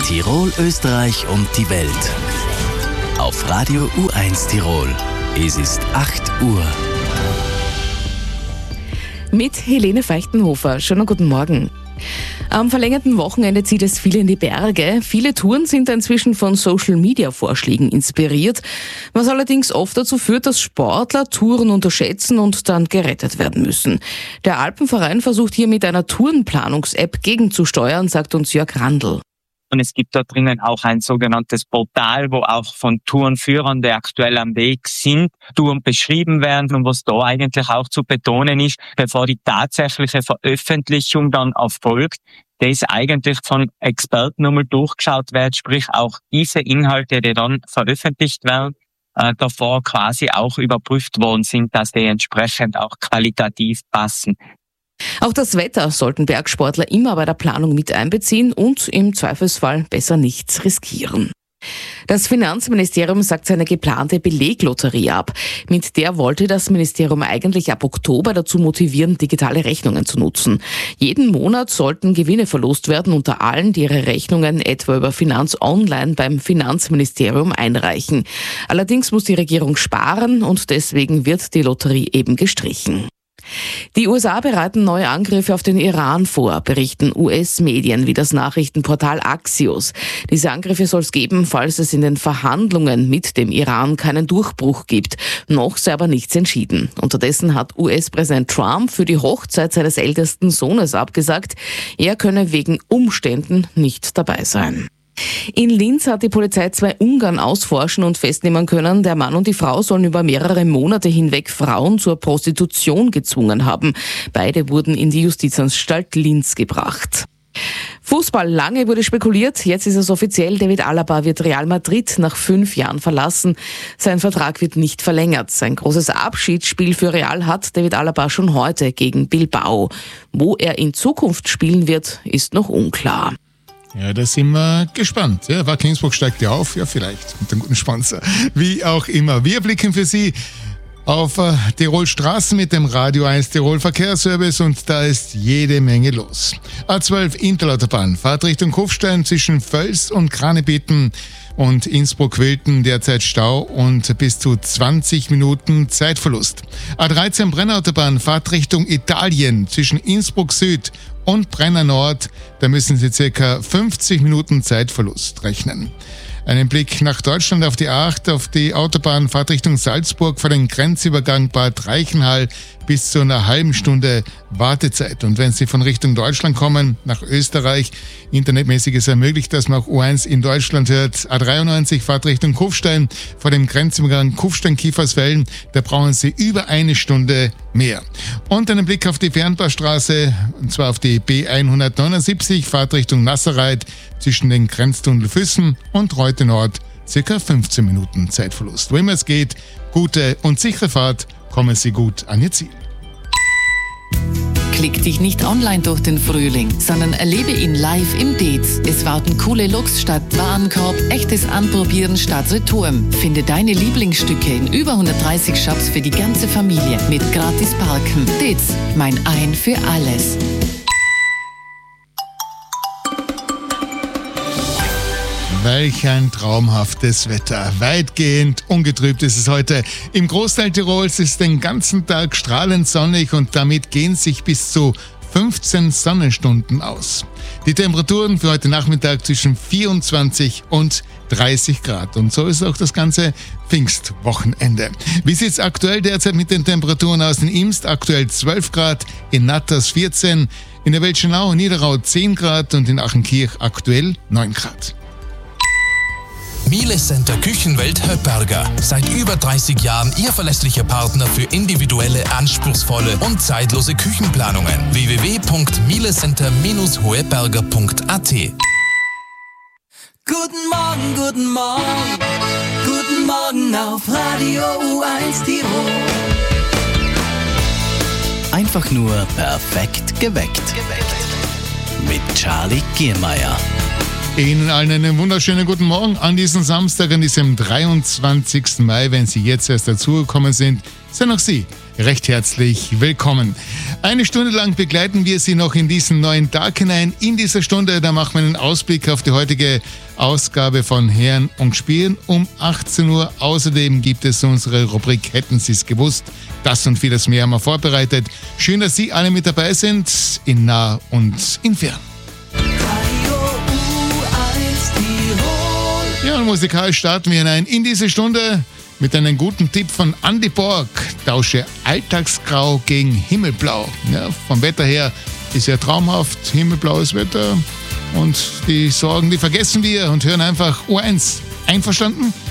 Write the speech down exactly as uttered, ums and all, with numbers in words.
Tirol, Österreich und die Welt. Auf Radio U eins Tirol. Es ist acht Uhr. Mit Helene Feichtenhofer. Schönen guten Morgen. Am verlängerten Wochenende zieht es viele in die Berge. Viele Touren sind inzwischen von Social-Media-Vorschlägen inspiriert, was allerdings oft dazu führt, dass Sportler Touren unterschätzen und dann gerettet werden müssen. Der Alpenverein versucht hier mit einer Tourenplanungs-App gegenzusteuern, sagt uns Jörg Randl. Und es gibt da drinnen auch ein sogenanntes Portal, wo auch von Tourenführern, die aktuell am Weg sind, Touren beschrieben werden. Und was da eigentlich auch zu betonen ist, bevor die tatsächliche Veröffentlichung dann erfolgt, das eigentlich von Experten nochmal durchgeschaut wird, sprich auch diese Inhalte, die dann veröffentlicht werden, äh, davor quasi auch überprüft worden sind, dass die entsprechend auch qualitativ passen. Auch das Wetter sollten Bergsportler immer bei der Planung mit einbeziehen und im Zweifelsfall besser nichts riskieren. Das Finanzministerium sagt seine geplante Beleglotterie ab. Mit der wollte das Ministerium eigentlich ab Oktober dazu motivieren, digitale Rechnungen zu nutzen. Jeden Monat sollten Gewinne verlost werden unter allen, die ihre Rechnungen etwa über Finanz Online beim Finanzministerium einreichen. Allerdings muss die Regierung sparen und deswegen wird die Lotterie eben gestrichen. Die U S A bereiten neue Angriffe auf den Iran vor, berichten U S-Medien wie das Nachrichtenportal Axios. Diese Angriffe soll es geben, falls es in den Verhandlungen mit dem Iran keinen Durchbruch gibt. Noch sei aber nichts entschieden. Unterdessen hat U S-Präsident Trump für die Hochzeit seines ältesten Sohnes abgesagt. Er könne wegen Umständen nicht dabei sein. In Linz hat die Polizei zwei Ungarn ausforschen und festnehmen können, der Mann und die Frau sollen über mehrere Monate hinweg Frauen zur Prostitution gezwungen haben. Beide wurden in die Justizanstalt Linz gebracht. Fußball. Lange wurde spekuliert, jetzt ist es offiziell, David Alaba wird Real Madrid nach fünf Jahren verlassen. Sein Vertrag wird nicht verlängert. Sein großes Abschiedsspiel für Real hat David Alaba schon heute gegen Bilbao. Wo er in Zukunft spielen wird, ist noch unklar. Ja, da sind wir gespannt. Ja, Wacker Innsbruck steigt ja auf, ja vielleicht mit einem guten Sponsor. Wie auch immer. Wir blicken für Sie auf äh, Tirol Straßen mit dem Radio eins Tirol Verkehrsservice und da ist jede Menge los. A zwölf Interlautobahn, Fahrtrichtung Kufstein zwischen Völs und Kranebitten und Innsbruck-Wilten derzeit Stau und bis zu zwanzig Minuten Zeitverlust. A dreizehn Brennautobahn, Fahrtrichtung Italien zwischen Innsbruck Süd und Brenner Nord, da müssen Sie circa fünfzig Minuten Zeitverlust rechnen. Einen Blick nach Deutschland auf die A acht, auf die Autobahn Fahrtrichtung Salzburg vor dem Grenzübergang Bad Reichenhall bis zu einer halben Stunde Wartezeit. Und wenn Sie von Richtung Deutschland kommen, nach Österreich, internetmäßig ist es ermöglicht, dass man auch U eins in Deutschland hört. A dreiundneunzig Fahrtrichtung Kufstein vor dem Grenzübergang Kufstein-Kiefersfelden, da brauchen Sie über eine Stunde mehr. Und einen Blick auf die Fernbahnstraße, und zwar auf die B hundertneunundsiebzig, Fahrtrichtung Nasserreit zwischen den Grenztunnel Füssen und Reute Nord, circa fünfzehn Minuten Zeitverlust. Wo immer es geht, gute und sichere Fahrt, kommen Sie gut an Ihr Ziel. Klick dich nicht online durch den Frühling, sondern erlebe ihn live im Dez. Es warten coole Looks statt Warenkorb, echtes Anprobieren statt Retouren. Finde deine Lieblingsstücke in über hundertdreißig Shops für die ganze Familie mit gratis Parken. Dez, mein Ein für alles. Welch ein traumhaftes Wetter. Weitgehend ungetrübt ist es heute. Im Großteil Tirols ist den ganzen Tag strahlend sonnig und damit gehen sich bis zu fünfzehn Sonnenstunden aus. Die Temperaturen für heute Nachmittag zwischen vierundzwanzig und dreißig Grad. Und so ist auch das ganze Pfingstwochenende. Wie sieht es aktuell derzeit mit den Temperaturen aus? In Imst aktuell zwölf Grad, in Natters vierzehn, in der Weltschenau und Niederau zehn Grad und in Achenkirch aktuell neun Grad. Miele Center Küchenwelt Höpperger. Seit über dreißig Jahren Ihr verlässlicher Partner für individuelle, anspruchsvolle und zeitlose Küchenplanungen. w w w punkt mielecenter Bindestrich hoeberger punkt a t. Guten Morgen, guten Morgen, guten Morgen auf Radio U eins Tirol. Einfach nur perfekt geweckt. Geweckt. Mit Charlie Giermeier. Ihnen allen einen wunderschönen guten Morgen an diesem Samstag, an diesem dreiundzwanzigsten Mai. Wenn Sie jetzt erst dazugekommen sind, sind auch Sie recht herzlich willkommen. Eine Stunde lang begleiten wir Sie noch in diesen neuen Tag hinein. In dieser Stunde, da machen wir einen Ausblick auf die heutige Ausgabe von Herren und Spielen um achtzehn Uhr. Außerdem gibt es unsere Rubrik Hätten Sie es gewusst? Das und vieles mehr haben wir vorbereitet. Schön, dass Sie alle mit dabei sind, in nah und in fern. Ja, und musikalisch starten wir hinein in diese Stunde mit einem guten Tipp von Andy Borg. Tausche Alltagsgrau gegen Himmelblau. Ja, vom Wetter her ist ja traumhaft, himmelblaues Wetter. Und die Sorgen, die vergessen wir und hören einfach U eins. Einverstanden?